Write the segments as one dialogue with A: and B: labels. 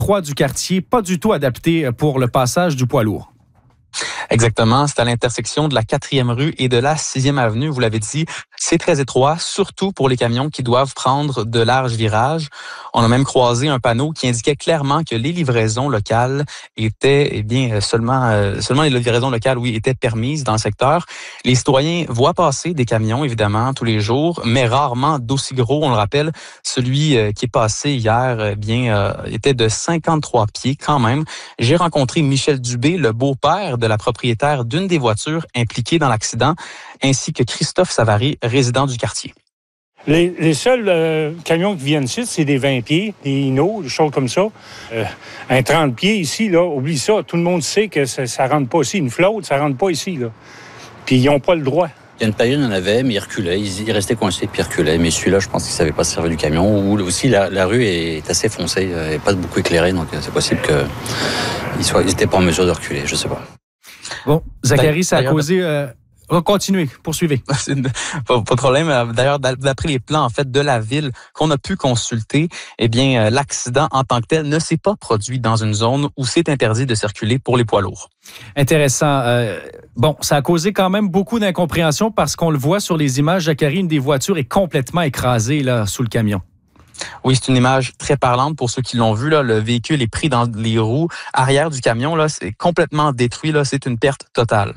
A: 3 du quartier, pas du tout adapté pour le passage du poids lourd.
B: Exactement. C'est à l'intersection de la 4e rue et de la 6e avenue. Vous l'avez dit, c'est très étroit, surtout pour les camions qui doivent prendre de larges virages. On a même croisé un panneau qui indiquait clairement que les livraisons locales étaient, seulement les livraisons locales, étaient permises dans le secteur. Les citoyens voient passer des camions, évidemment, tous les jours, mais rarement d'aussi gros. On le rappelle, celui qui est passé hier, était de 53 pieds quand même. J'ai rencontré Michel Dubé, le beau-père de la propriétaire d'une des voitures impliquées dans l'accident, ainsi que Christophe Savary, résident du quartier.
C: Les seuls camions qui viennent ici, c'est des 20 pieds, des Hino, des choses comme ça. Un 30 pieds ici, là, oublie ça. Tout le monde sait que ça rentre pas ici. Une flotte, ça rentre pas ici, là. Puis ils n'ont pas le droit.
D: Il y a une période, il y en avait, mais ils reculaient. Ils restaient coincés, puis ils reculaient. Mais celui-là, je pense qu'ils ne savaient pas se servir du camion. Ou aussi, la rue est assez foncée. Elle n'est pas beaucoup éclairée, donc c'est possible qu'ils n'étaient pas en mesure de reculer. Je ne sais pas.
A: Bon, Zachary, ça a causé... Continuez, poursuivez.
B: Pas de problème. D'ailleurs, d'après les plans en fait de la ville qu'on a pu consulter, l'accident en tant que tel ne s'est pas produit dans une zone où c'est interdit de circuler pour les poids lourds.
A: Intéressant. Ça a causé quand même beaucoup d'incompréhension parce qu'on le voit sur les images, Zachary, une des voitures est complètement écrasée là sous le camion.
B: Oui, c'est une image très parlante pour ceux qui l'ont vu. Là, le véhicule est pris dans les roues arrière du camion. Là, c'est complètement détruit. Là, c'est une perte totale.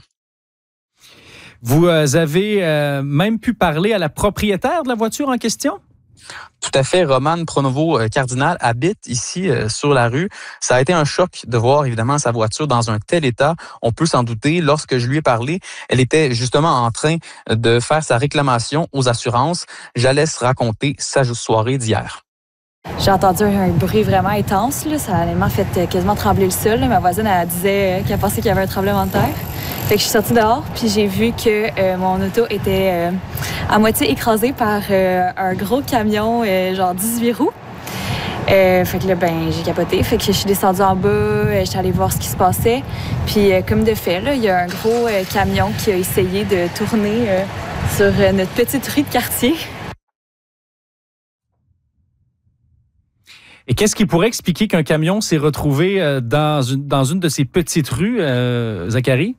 A: Vous avez même pu parler à la propriétaire de la voiture en question?
B: Tout à fait. Romane Pronovo-Cardinal habite ici sur la rue. Ça a été un choc de voir évidemment sa voiture dans un tel état. On peut s'en douter. Lorsque je lui ai parlé, elle était justement en train de faire sa réclamation aux assurances. Je la laisse raconter sa soirée d'hier.
E: J'ai entendu un bruit vraiment intense. Là. Ça a vraiment fait quasiment trembler le sol. Là. Ma voisine elle disait qu'elle pensait qu'il y avait un tremblement de terre. Fait que je suis sortie dehors, puis j'ai vu que mon auto était à moitié écrasée par un gros camion, genre 18 roues. Fait que là, j'ai capoté. Fait que je suis descendue en bas, j'étais allée voir ce qui se passait. Puis comme de fait, là, il y a un gros camion qui a essayé de tourner sur notre petite rue de quartier.
A: Et qu'est-ce qui pourrait expliquer qu'un camion s'est retrouvé dans une de ces petites rues, Zachary?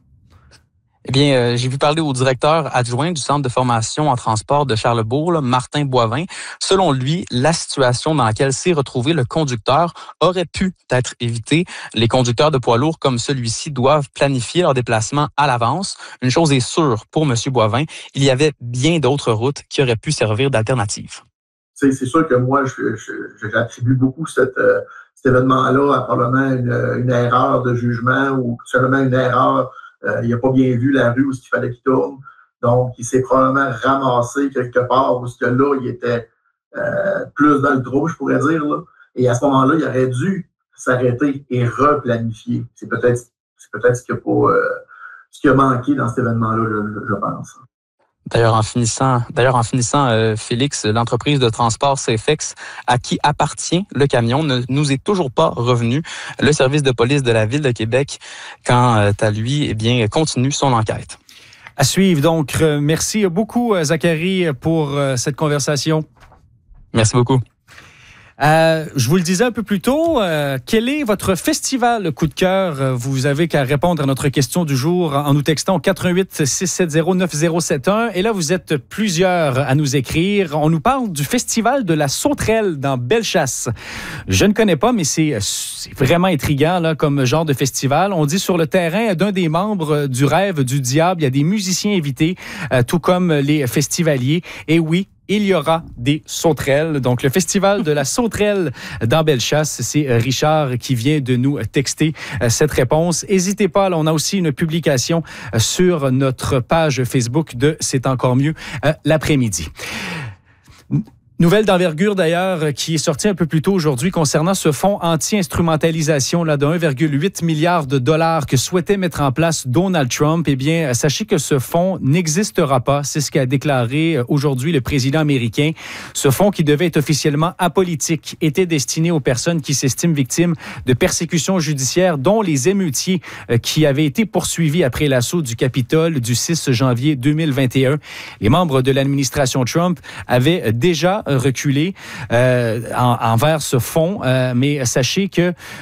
B: J'ai vu parler au directeur adjoint du Centre de formation en transport de Charlesbourg, là, Martin Boivin. Selon lui, la situation dans laquelle s'est retrouvé le conducteur aurait pu être évitée. Les conducteurs de poids lourds comme celui-ci doivent planifier leur déplacement à l'avance. Une chose est sûre pour M. Boivin, il y avait bien d'autres routes qui auraient pu servir d'alternative.
F: C'est sûr que moi, j'attribue beaucoup cet événement-là à probablement une erreur de jugement ou seulement une erreur. Il n'a pas bien vu la rue où il fallait qu'il tourne. Donc, il s'est probablement ramassé quelque part où là, il était plus dans le trou, je pourrais dire. Là. Et à ce moment-là, il aurait dû s'arrêter et replanifier. C'est peut-être ce qui a manqué dans cet événement-là, je pense.
B: D'ailleurs, en finissant, Félix, l'entreprise de transport CFX, à qui appartient le camion, ne nous est toujours pas revenu. Le service de police de la Ville de Québec, quant à lui, continue son enquête.
A: À suivre. Donc, merci beaucoup, Zachary, pour cette conversation.
B: Merci beaucoup.
A: Je vous le disais un peu plus tôt, quel est votre festival coup de cœur? Vous avez qu'à répondre à notre question du jour en nous textant 88-670-9071. Et là, vous êtes plusieurs à nous écrire. On nous parle du festival de la Sauterelle dans Bellechasse. Je ne connais pas, mais c'est vraiment intriguant là, comme genre de festival. On dit sur le terrain d'un des membres du Rêve du Diable, il y a des musiciens invités, tout comme les festivaliers. Et oui, il y aura des sauterelles. Donc, le festival de la sauterelle dans Bellechasse, c'est Richard qui vient de nous texter cette réponse. N'hésitez pas, là, on a aussi une publication sur notre page Facebook de C'est encore mieux l'après-midi. Nouvelle d'envergure d'ailleurs qui est sortie un peu plus tôt aujourd'hui concernant ce fonds anti-instrumentalisation là, de 1,8 milliard de dollars que souhaitait mettre en place Donald Trump. Eh bien, sachez que ce fonds n'existera pas. C'est ce qu'a déclaré aujourd'hui le président américain. Ce fonds qui devait être officiellement apolitique était destiné aux personnes qui s'estiment victimes de persécutions judiciaires, dont les émeutiers qui avaient été poursuivis après l'assaut du Capitole du 6 janvier 2021. Les membres de l'administration Trump avaient déjà reculé envers ce fonds, mais sachez que